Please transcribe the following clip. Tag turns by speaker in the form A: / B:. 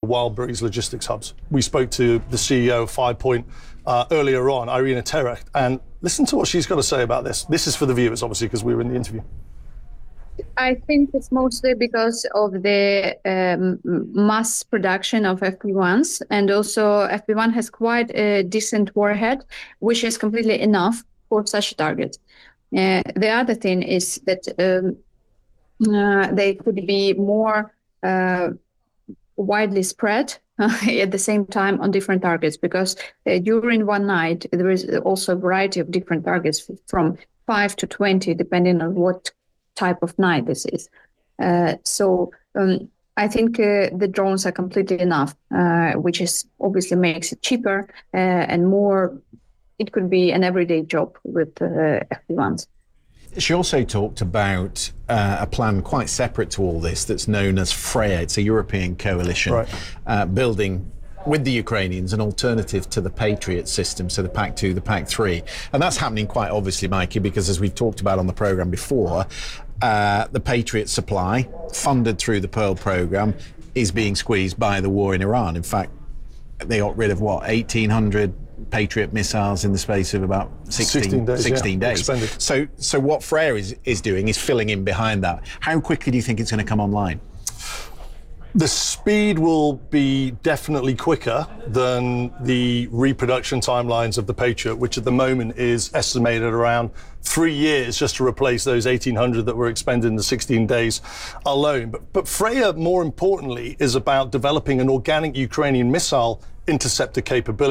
A: Wildberries logistics hubs. We spoke to the CEO of 5 Point earlier on, Irina Terek, and listen to what she's got to say about this. This is for the viewers, obviously, because we were in the interview.
B: I think it's mostly because of the mass production of FP1s, and also FP1 has quite a decent warhead, which is completely enough for such a target. The other thing is that they could be more widely spread at the same time on different targets, because during one night there is also a variety of different targets from 5 to 20, depending on what type of night this is. So I think the drones are completely enough, which is obviously makes it cheaper and more. It could be an everyday job with FP1s.
C: She also talked about a plan quite separate to all this that's known as Freya. It's a European coalition, right, building with the Ukrainians an alternative to the Patriot system, so the PAC-2, the PAC-3. And that's happening quite obviously, Mikey, because as we've talked about on the programme before, the Patriot supply, funded through the Pearl programme, is being squeezed by the war in Iran. In fact, they got rid of, 1,800 Patriot missiles in the space of about 16 days. So what Freya is doing is filling in behind that. How quickly do you think it's going to come online?
A: The speed will be definitely quicker than the reproduction timelines of the Patriot, which at the moment is estimated around 3 years just to replace those 1,800 that were expended in the 16 days alone. But Freya, more importantly, is about developing an organic Ukrainian missile interceptor capability.